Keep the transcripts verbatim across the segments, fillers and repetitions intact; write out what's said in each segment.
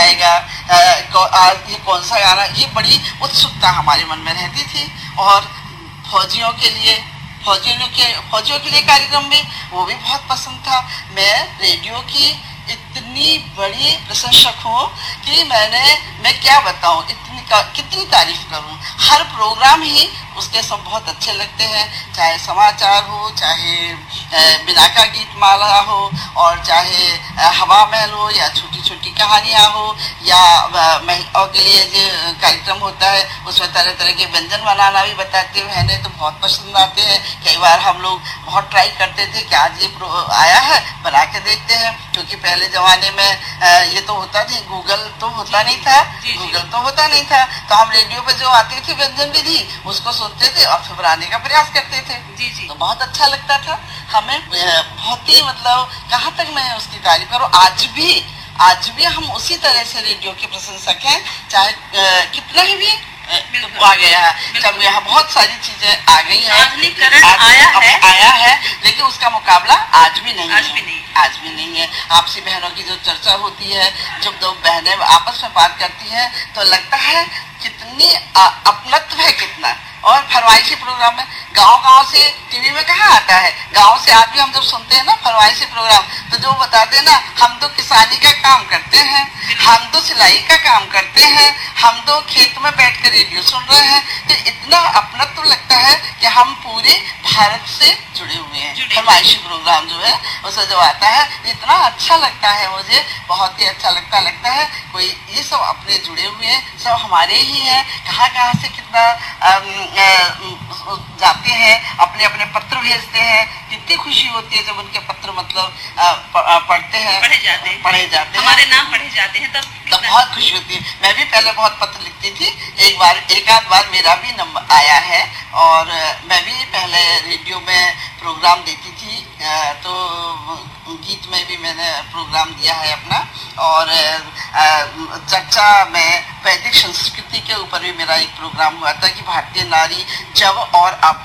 आएगा, आज ये कौन सा गाना, ये बड़ी उत्सुकता हमारे मन में रहती थी। और फौजियों के लिए फौजियों के फौजियों के लिए कार्यक्रम भी वो भी बहुत पसंद था। मैं रेडियो की इतनी बड़ी प्रशंसक हूँ कि मैंने मैं क्या बताऊँ, इतनी कितनी तारीफ करूँ। हर प्रोग्राम ही उसके सब बहुत अच्छे लगते हैं, चाहे समाचार हो, चाहे बिना का गीत माला हो, और चाहे हवा महल हो, या छोटी छोटी कहानियाँ हो, या महिलाओं के लिए जो कार्यक्रम होता है उसमें तरह तरह के व्यंजन बनाना भी बताते हुए हैं तो बहुत पसंद आते हैं। कई बार हम लोग बहुत ट्राई करते थे कि आज ये आया है बना के देखते हैं, क्योंकि पहले जमाने में ये तो होता नहीं, गूगल तो होता नहीं था गूगल तो होता नहीं था तो हम रेडियो पे जो आते थे व्यंजन विधि उसको सुनते थे और फिर बनाने का प्रयास करते थे। जी जी। तो बहुत अच्छा लगता था हमें, बहुत ही मतलब कहाँ तक मैं उसकी तारीफ करूँ। आज भी आज भी हम उसी तरह से रेडियो के प्रशंसक हैं, चाहे कितना ही भी आ गया है, जब यहाँ बहुत सारी चीजें आ गई हैं, आधुनिकीकरण आया है आया है लेकिन उसका मुकाबला आज भी नहीं आज है भी नहीं आज भी नहीं है। आपसी बहनों की जो चर्चा होती है, जब दो बहनें आपस में बात करती हैं तो लगता है कितनी अपनत्व है कितना। और फरमाइशी प्रोग्राम में गांव गांव से टीवी में कहाँ आता है, गांव से आज भी हम जब सुनते हैं ना फरमाइशी प्रोग्राम, तो जो बताते हैं ना, हम तो किसानी का काम करते हैं, हम तो सिलाई का काम करते हैं, हम तो खेत में बैठ कर रेडियो सुन रहे हैं, तो इतना अपनत्व तो लगता है कि हम पूरे भारत से जुड़े हुए हैं। फरमाइशी प्रोग्राम जो है उसे जो आता है इतना अच्छा लगता है, मुझे बहुत ही अच्छा लगता लगता है कोई ये सब अपने जुड़े हुए हैं, सब हमारे ही हैं। कहाँ कहाँ से कितना जाते हैं, अपने अपने पत्र भेजते हैं, कितनी खुशी होती है जब उनके पत्र मतलब पढ़ते हैं, पढ़े जाते हैं पढ़े जाते हैं हमारे नाम पढ़े जाते हैं, तब तब बहुत खुशी होती है। मैं भी पहले बहुत पत्र लिखती थी, एक बार एक आध बार मेरा भी नंबर आया है, और मैं भी पहले रेडियो में प्रोग्राम देती थी, तो गीत में भी मैंने प्रोग्राम दिया है अपना, और चर्चा में वैदिक संस्कृति के ऊपर भी मेरा एक प्रोग्राम हुआ था कि भारतीय नारी जब और अब,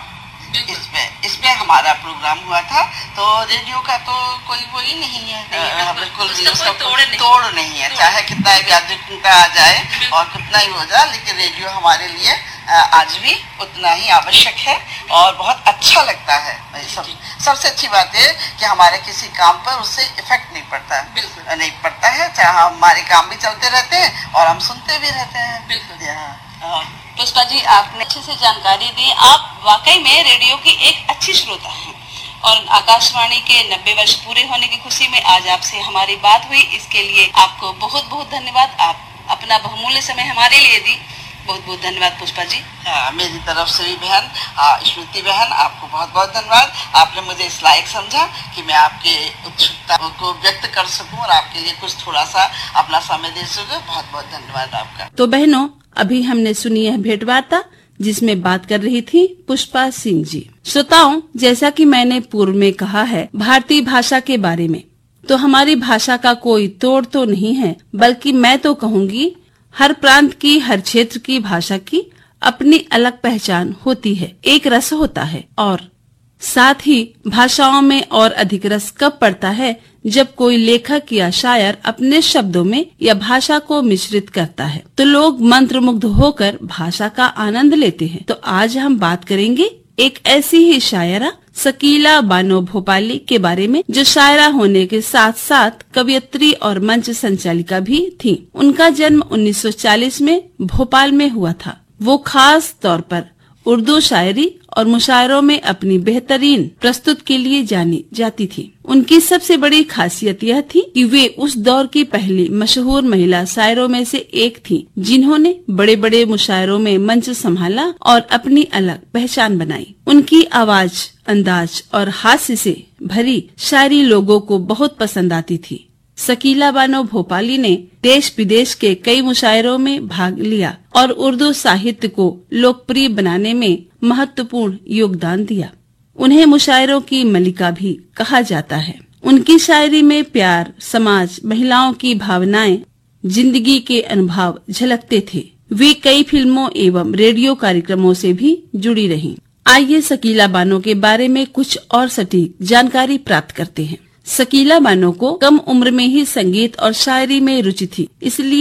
इसमें इसमें हमारा प्रोग्राम हुआ था। तो रेडियो का तो कोई वही नहीं है, बिल्कुल भी उसका तोड़ नहीं, तोड़ नहीं है, चाहे कितना भी आधुनिकता आ जाए और कितना ही हो जाए, लेकिन रेडियो हमारे लिए आज भी उतना ही आवश्यक है और बहुत अच्छा लगता है। सब सबसे अच्छी बात है कि हमारे किसी काम पर उससे इफेक्ट नहीं पड़ता है, बिल्कुल नहीं पड़ता है, चाहे हमारे काम भी चलते रहते हैं और हम सुनते भी रहते हैं। बिल्कुल। पुष्पा जी, आपने अच्छे से जानकारी दी, आप वाकई में रेडियो की एक अच्छी श्रोता हैं, और आकाशवाणी के नब्बे वर्ष पूरे होने की खुशी में आज आपसे हमारी बात हुई, इसके लिए आपको बहुत बहुत धन्यवाद। आप अपना बहुमूल्य समय हमारे लिए दी, बहुत बहुत धन्यवाद पुष्पा जी। हाँ, मेरी तरफ से भी बहन, स्मृति बहन, आपको बहुत बहुत धन्यवाद। आपने मुझे इस लायक समझा कि मैं आपके उत्सुकता को व्यक्त कर सकूं और आपके लिए कुछ थोड़ा सा अपना समय दे सकूं। बहुत बहुत धन्यवाद आपका। तो बहनों, अभी हमने सुनी है भेंट वार्ता जिसमें बात कर रही थी पुष्पा सिंह जी। श्रोताओं, जैसा कि मैंने पूर्व में कहा है भारतीय भाषा के बारे में, तो हमारी भाषा का कोई तोड़ तो नहीं है, बल्कि मैं तो कहूँगी हर प्रांत की, हर क्षेत्र की भाषा की अपनी अलग पहचान होती है, एक रस होता है। और साथ ही भाषाओं में और अधिक रस कब पड़ता है जब कोई लेखक या शायर अपने शब्दों में या भाषा को मिश्रित करता है, तो लोग मंत्रमुग्ध होकर भाषा का आनंद लेते हैं। तो आज हम बात करेंगे एक ऐसी ही शायरा शकीला बानो भोपाली के बारे में, जो शायरा होने के साथ साथ कवियत्री और मंच संचालिका भी थी। उनका जन्म उन्नीस सौ चालीस में भोपाल में हुआ था। वो खास तौर पर उर्दू शायरी और मुशायरों में अपनी बेहतरीन प्रस्तुत के लिए जानी जाती थी। उनकी सबसे बड़ी खासियत यह थी कि वे उस दौर की पहली मशहूर महिला शायरों में से एक थी, जिन्होंने बड़े बड़े मुशायरों में मंच संभाला और अपनी अलग पहचान बनाई। उनकी आवाज, अंदाज और हास्य से भरी शायरी लोगों को बहुत पसंद आती थी। शकीला बानो भोपाली ने देश विदेश के कई मुशायरों में भाग लिया और उर्दू साहित्य को लोकप्रिय बनाने में महत्वपूर्ण योगदान दिया। उन्हें मुशायरों की मलिका भी कहा जाता है। उनकी शायरी में प्यार, समाज, महिलाओं की भावनाएं, जिंदगी के अनुभव झलकते थे। वे कई फिल्मों एवं रेडियो कार्यक्रमों से भी जुड़ी रहीं। आइए शकीला बानो के बारे में कुछ और सटीक जानकारी प्राप्त करते हैं। शकीला बानो को कम उम्र में ही संगीत और शायरी में रुचि थी, इसलिए